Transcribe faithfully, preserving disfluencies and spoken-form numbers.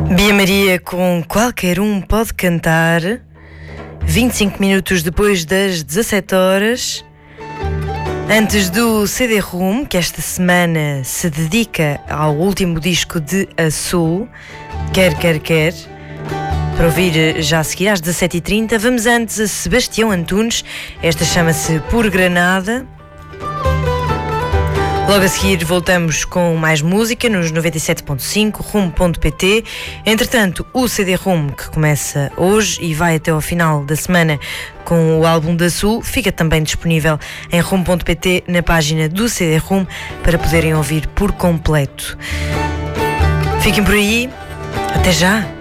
Bia Maria com Qualquer Um Pode Cantar, vinte e cinco minutos depois das dezassete horas, antes do C D-ROM, que esta semana se dedica ao último disco de Açul, Quer Quer Quer, para ouvir já a seguir às dezassete e trinta. Vamos antes a Sebastião Antunes, esta chama-se Por Granada. Logo a seguir voltamos com mais música nos noventa e sete ponto cinco, rumo ponto pt. Entretanto, o C D-ROM, que começa hoje e vai até ao final da semana com o álbum da Sul, fica também disponível em rumo ponto pt, na página do C D-ROM, para poderem ouvir por completo. Fiquem por aí. Até já!